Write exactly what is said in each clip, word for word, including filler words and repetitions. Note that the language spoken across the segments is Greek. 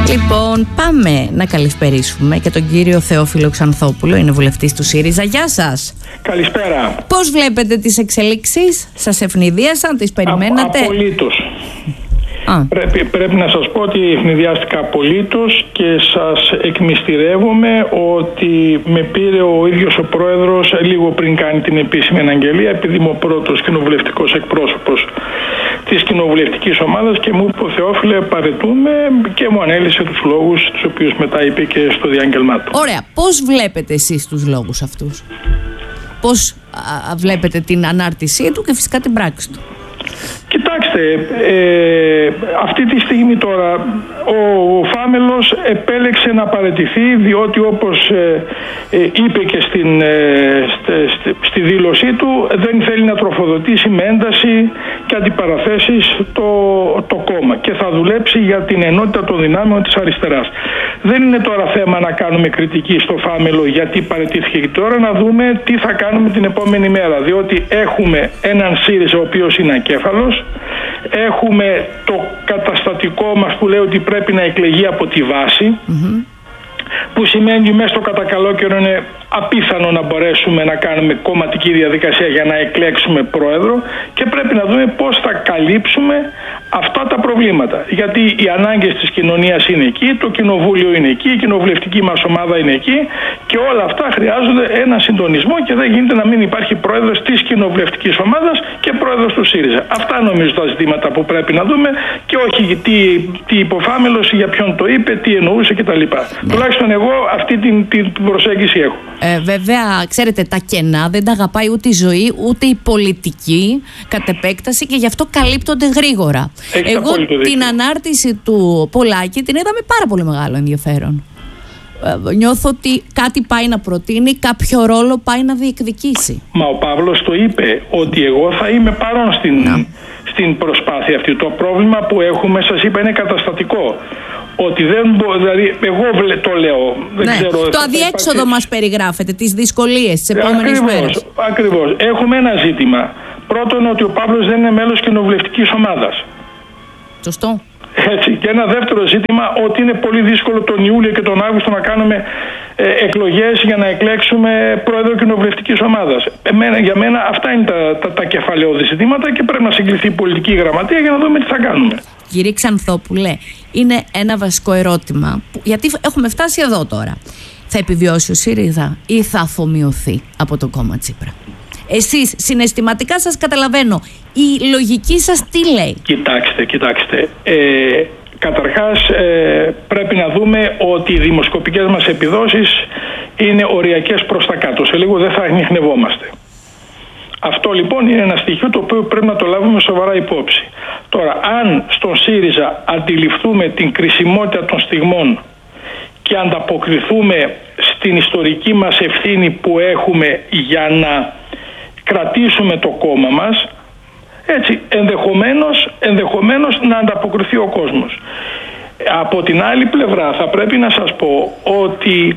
Λοιπόν, πάμε να καλησπερίσουμε και τον κύριο Θεόφιλο Ξανθόπουλο, είναι βουλευτής του ΣΥΡΙΖΑ. Γεια σας. Καλησπέρα. Πώς βλέπετε τις εξελίξεις, σας ευνηδίασαν, τις περιμένατε? Α, απολύτως. Πρέπει, πρέπει να σας πω ότι ευνηδιάστηκα απολύτως και σας εκμυστηρεύομαι ότι με πήρε ο ίδιος ο πρόεδρος λίγο πριν κάνει την επίσημη αναγγελία, επειδή είμαι ο πρώτος κοινοβουλευτικός εκπρόσωπος της κοινοβουλευτικής ομάδας, και μου είπε ο Θεόφιλε παρετούμε, και μου ανέλησε τους λόγους τους οποίους μετά είπε και στο διάγγελμά του. Ωραία. Πώς βλέπετε εσείς τους λόγους αυτούς? Πώς α, βλέπετε την ανάρτησή του και φυσικά την πράξη του? Κοιτάξτε, ε, αυτή τη στιγμή τώρα ο Φάμελος επέλεξε να παραιτηθεί, διότι όπως ε, ε, είπε και στην, ε, στη, στη δήλωσή του, δεν θέλει να τροφοδοτήσει με ένταση και αντιπαραθέσεις το, το κόμμα και θα δουλέψει για την ενότητα των δυνάμεων της αριστεράς. Δεν είναι τώρα θέμα να κάνουμε κριτική στο Φάμελο γιατί παραιτήθηκε, και τώρα να δούμε τι θα κάνουμε την επόμενη μέρα, διότι έχουμε έναν ΣΥΡΙΖΑ ο οποίος είναι ακέφαλος. Έχουμε το καταστατικό μας που λέει ότι πρέπει να εκλεγεί από τη βάση, mm-hmm. που σημαίνει μέσα στο κατά καλό καιρό είναι απίθανο να μπορέσουμε να κάνουμε κομματική διαδικασία για να εκλέξουμε πρόεδρο, και πρέπει να δούμε πώς θα καλύψουμε αυτά τα προβλήματα. Γιατί οι ανάγκες της κοινωνίας είναι εκεί, το κοινοβούλιο είναι εκεί, η κοινοβουλευτική μας ομάδα είναι εκεί, και όλα αυτά χρειάζονται ένα συντονισμό και δεν γίνεται να μην υπάρχει πρόεδρος της κοινοβουλευτικής ομάδας και πρόεδρος του ΣΥΡΙΖΑ. Αυτά νομίζω τα ζητήματα που πρέπει να δούμε, και όχι τι, τι υποφάμελος, για ποιον το είπε, τι εννοούσε κτλ. Ναι. Τουλάχιστον εγώ αυτή την, την προσέγγιση έχω. Ε, βέβαια, ξέρετε, τα κενά δεν τα αγαπάει ούτε η ζωή ούτε η πολιτική κατ' επέκταση, και γι' αυτό καλύπτονται γρήγορα. Έχεις Εγώ την ανάρτηση του Πολάκη την είδα με πάρα πολύ μεγάλο ενδιαφέρον. Ε, νιώθω ότι κάτι πάει να προτείνει, κάποιο ρόλο πάει να διεκδικήσει. Μα ο Παύλος το είπε, ότι εγώ θα είμαι παρόν στην, στην προσπάθεια αυτή. Το πρόβλημα που έχουμε, σας είπα, είναι καταστατικό. Ότι δεν μπορεί, δηλαδή, εγώ το λέω. Δεν ναι, ξέρω, το αδιέξοδο υπάρξει... μας περιγράφεται, τις δυσκολίες, τις επόμενες μέρες. Ακριβώς. Έχουμε ένα ζήτημα. Πρώτον, ότι ο Παύλος δεν είναι μέλος κοινοβουλευτικής ομάδας. Σωστό. Έτσι. Και ένα δεύτερο ζήτημα, ότι είναι πολύ δύσκολο τον Ιούλιο και τον Αύγουστο να κάνουμε ε, εκλογές για να εκλέξουμε πρόεδρο κοινοβουλευτικής ομάδας. Εμένα, για μένα αυτά είναι τα, τα, τα κεφαλαιώδη ζητήματα, και πρέπει να συγκληθεί η πολιτική γραμματεία για να δούμε τι θα κάνουμε. Κύριε Ξανθόπουλε, είναι ένα βασικό ερώτημα, που, γιατί έχουμε φτάσει εδώ τώρα. Θα επιβιώσει ο ΣΥΡΙΖΑ ή θα αφομοιωθεί από το κόμμα Τσίπρα? Εσείς συναισθηματικά σας καταλαβαίνω. Η λογική σας τι λέει? Κοιτάξτε, κοιτάξτε. Ε, καταρχάς ε, πρέπει να δούμε ότι οι δημοσκοπικές μας επιδόσεις είναι οριακές προς τα κάτω. Σε λίγο δεν θα ανιχνευόμαστε. Αυτό λοιπόν είναι ένα στοιχείο το οποίο πρέπει να το λάβουμε σοβαρά υπόψη. Τώρα, αν στον ΣΥΡΙΖΑ αντιληφθούμε την κρισιμότητα των στιγμών και ανταποκριθούμε στην ιστορική μας ευθύνη που έχουμε για να κρατήσουμε το κόμμα μας, έτσι, ενδεχομένως, ενδεχομένως να ανταποκριθεί ο κόσμος. Από την άλλη πλευρά θα πρέπει να σας πω ότι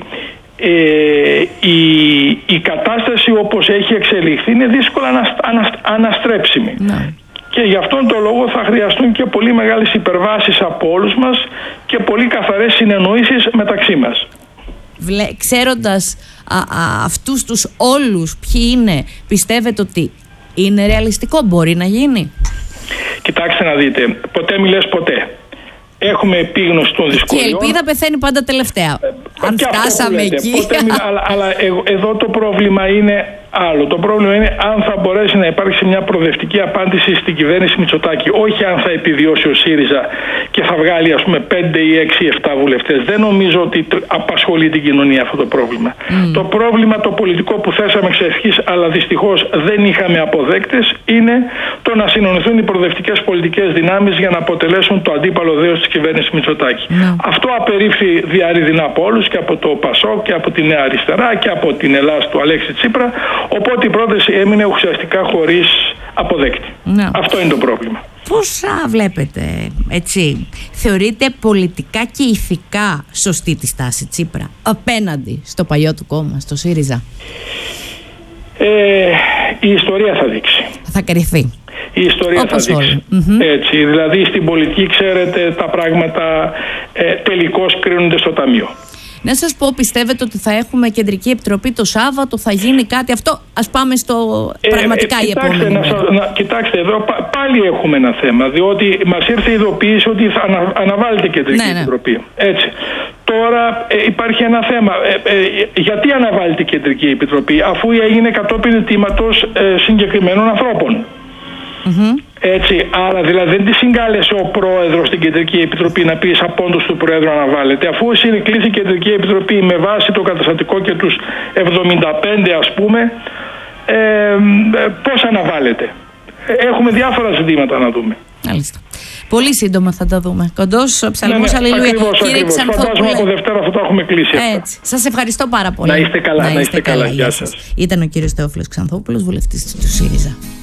ε, η, η κατάσταση όπως έχει εξελιχθεί είναι δύσκολα ανα, ανα, αναστρέψιμη. Ναι. Και γι' αυτόν τον λόγο θα χρειαστούν και πολύ μεγάλες υπερβάσεις από όλους μας και πολύ καθαρές συνεννοήσεις μεταξύ μας. Βλέ, ξέροντας α, α, αυτούς τους όλους ποιοι είναι, πιστεύετε ότι είναι ρεαλιστικό, μπορεί να γίνει? Κοιτάξτε να δείτε, ποτέ μιλές ποτέ. Έχουμε επίγνωση των δυσκολιών. Και η ελπίδα πεθαίνει πάντα τελευταία. Ε, Αν φτάσαμε εκεί. Ποτέ μιλά, αλλά αλλά ε, εδώ το πρόβλημα είναι άλλο. Το πρόβλημα είναι αν θα μπορέσει να υπάρξει μια προοδευτική απάντηση στην κυβέρνηση Μητσοτάκη. Όχι αν θα επιβιώσει ο ΣΥΡΙΖΑ και θα βγάλει, ας πούμε, πέντε ή έξι ή επτά βουλευτές. Δεν νομίζω ότι απασχολεί την κοινωνία αυτό το πρόβλημα. Mm. Το πρόβλημα το πολιτικό που θέσαμε εξ αρχής, αλλά δυστυχώς δεν είχαμε αποδέκτες, είναι το να συνονιθούν οι προοδευτικές πολιτικές δυνάμεις για να αποτελέσουν το αντίπαλο δέος της κυβέρνησης Μητσοτάκη. Mm. Αυτό απερίφθη διαρρήδηνα από όλους, και από το ΠΑΣΟΚ και από τη Νέα Αριστερά και από την Ελλάδα του Αλέξη Τσίπρα. Οπότε η πρόταση έμεινε ουσιαστικά χωρίς αποδέκτη. Ναι. Αυτό είναι το πρόβλημα. Πώς βλέπετε, έτσι, θεωρείτε πολιτικά και ηθικά σωστή τη στάση Τσίπρα απέναντι στο παλιό του κόμμα, στο ΣΥΡΙΖΑ? Ε, η ιστορία θα δείξει. Θα κρυφθεί. Η ιστορία όπως θα δείξει. Mm-hmm. Έτσι, δηλαδή στην πολιτική, ξέρετε, τα πράγματα ε, τελικώς κρίνονται στο Ταμείο. Να σας πω, πιστεύετε ότι θα έχουμε κεντρική επιτροπή το Σάββατο, θα γίνει κάτι αυτό? Ας πάμε στο πραγματικά ε, ε, η κοιτάξτε, επόμενη. Να, να, κοιτάξτε, εδώ πά, πάλι έχουμε ένα θέμα, διότι μας ήρθε η ειδοποίηση ότι θα ανα, αναβάλλεται η κεντρική ναι, επιτροπή. Ναι. Έτσι. Τώρα ε, υπάρχει ένα θέμα. Ε, ε, γιατί αναβάλλεται η κεντρική επιτροπή, αφού έγινε κατόπιν αιτήματος ε, συγκεκριμένων ανθρώπων. Mm-hmm. Έτσι, άρα δηλαδή δεν τη συγκάλεσε ο πρόεδρος στην Κεντρική Επιτροπή να πει απόντος του πρόεδρου αναβάλλεται, αφού συνεκλήθη η Κεντρική Επιτροπή με βάση το καταστατικό και τους εβδομήντα πέντε ας πούμε, ε, πώς αναβάλλεται. Έχουμε διάφορα ζητήματα να δούμε. Μάλιστα. Πολύ σύντομα θα τα δούμε. Κοντός ψαλμός, ναι, ναι, αλληλούια. Ακριβώς, Κύριε ακριβώς. Φαντάζομαι από Δευτέρα θα το έχουμε κλείσει. Έτσι. Σας ευχαριστώ πάρα πολύ. Να είστε καλά. Να είστε, να είστε καλά. καλά. Γεια σας. Ήταν ο κύριος Θεόφιλος Ξανθόπουλος, βουλευτής του ΣΥΡΙΖΑ.